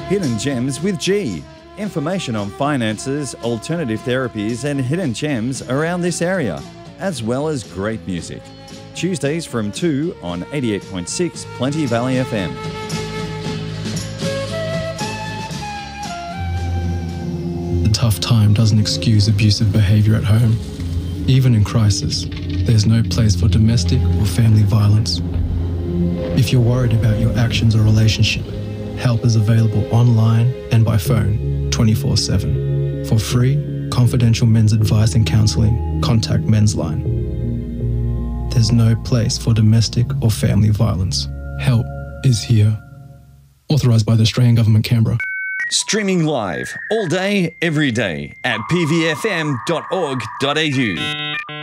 Hidden Gems with G. Information on finances, alternative therapies and hidden gems around this area, as well as great music. Tuesdays from 2 on 88.6 Plenty Valley FM. A tough time doesn't excuse abusive behaviour at home. Even in crisis, there's no place for domestic or family violence. If you're worried about your actions or relationship, help is available online and by phone 24/7. For free, confidential men's advice and counselling, contact Men's Line. There's no place for domestic or family violence. Help is here. Authorised by the Australian Government, Canberra. Streaming live all day, every day at pvfm.org.au.